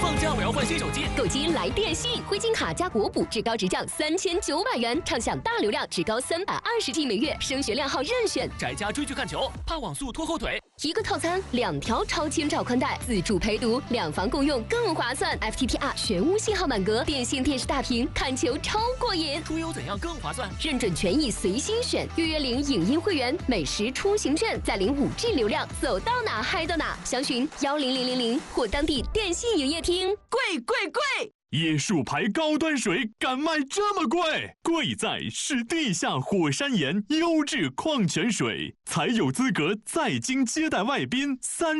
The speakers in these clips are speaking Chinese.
放假我要换新手机， 购机来电信，灰金卡加国补，至高直降3900元，畅享大流量，至高320G 每月，升学量号任选。 宅家追剧看球，怕网速拖后腿。 一个套餐2条超千兆宽带，自助陪读，2房共用更划算。FTTR 全屋信号满格，电信电视大屏，看球超过瘾。 出游怎样更划算？ 认准权益随心选，月领影音会员，每时出行券，再领5G 流量，走到哪嗨到哪。详询10000或当地电信营业厅。 贵贵贵！ 椰树牌高端水敢卖这么贵？贵在是地下火山岩优质矿泉水，才有资格在京接待外宾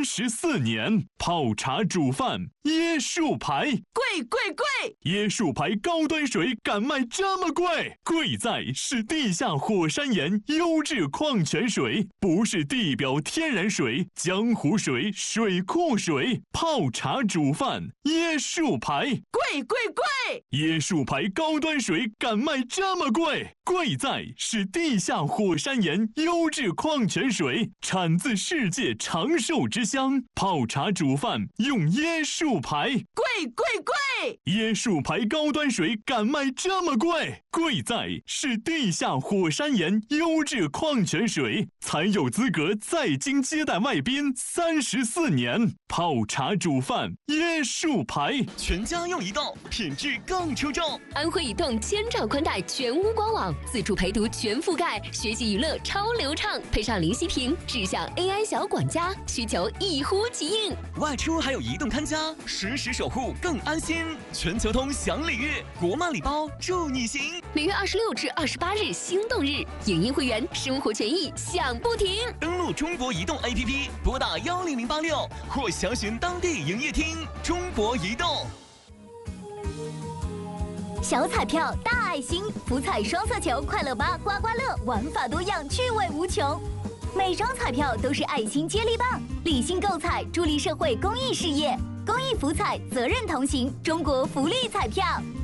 34年。泡茶煮饭，椰树牌， 贵贵贵！ 椰树牌高端水敢卖这么贵？贵在是地下火山岩优质矿泉水，不是地表天然水、江湖水、水库水。泡茶煮饭，椰树牌， 贵贵贵！ 椰树牌高端水敢卖这么贵？贵在是地下火山岩优质矿泉水，产自世界长寿之乡。泡茶煮饭用椰树牌， 贵贵贵！ 椰树牌高端水敢卖这么贵？贵在是地下火山岩优质矿泉水，才有资格在京接待外宾34年。泡茶煮饭，椰树牌， 全家用移动，品质更出众。 安徽移动千兆宽带全屋官网，自助陪读全覆盖，学习娱乐超流畅，配上零息屏，智享 AI 小管家，需求一呼即应。 外出还有移动看家，实时守护更安心。全球通享礼遇，国漫礼包祝你行。 每月26至28日心动日，影音会员生活权益享不停。 登录中国移动 APP， 拨打10086或详询当地营业厅。中国移动。 小彩票大爱心，福彩双色球快乐吧刮刮乐，玩法多样，趣味无穷。每张彩票都是爱心接力棒，理性购彩，助力社会公益事业。公益福彩，责任同行，中国福利彩票。